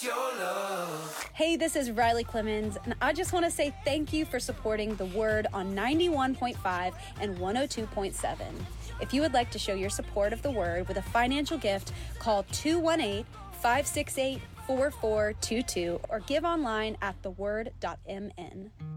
Hey, this is Riley Clemens, and I just want to say thank you for supporting The Word on 91.5 and 102.7. If you would like to show your support of The Word with a financial gift, call 218-568-4422 or give online at theword.mn.